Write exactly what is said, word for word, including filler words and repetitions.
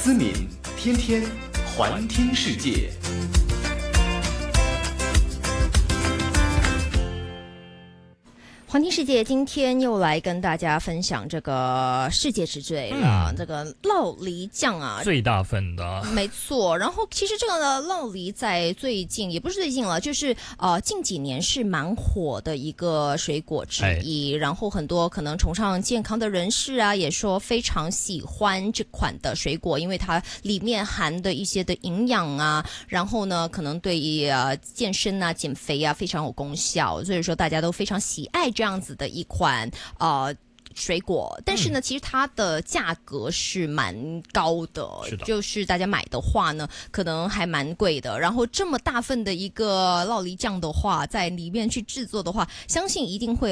思敏，天天环听世界。 环听世界今天又来跟大家分享这个世界之最了、嗯、这个酪梨酱啊， 最大份的， 没错。然后其实这个呢，酪梨在最近也不是最近了，就是呃近几年是蛮火的一个水果之一、哎、然后很多可能崇尚健康的人士啊也说非常喜欢这款的水果，因为它里面含的一些的营养啊，然后呢可能对于呃健身啊减肥啊非常有功效，所以说大家都非常喜爱这样子的一款呃水果。但是呢、嗯、其实它的价格是蛮高的， 是的， 就是大家买的话呢可能还蛮贵的。然后这么大份的一个酪梨酱的话，在里面去制作的话，相信一定会